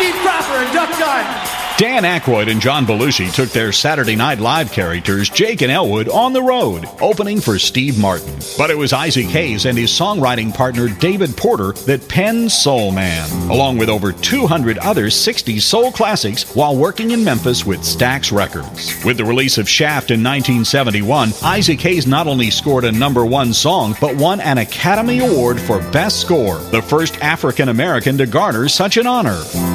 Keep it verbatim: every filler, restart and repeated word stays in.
Steve Cropper and Duck Garden. Dan Aykroyd and John Belushi took their Saturday Night Live characters, Jake and Elwood, on the road, opening for Steve Martin. But it was Isaac Hayes and his songwriting partner David Porter that penned Soul Man, along with over two hundred other sixties soul classics while working in Memphis with Stax Records. With the release of Shaft in nineteen seventy-one, Isaac Hayes not only scored a number one song, but won an Academy Award for Best Score, the first African American to garner such an honor.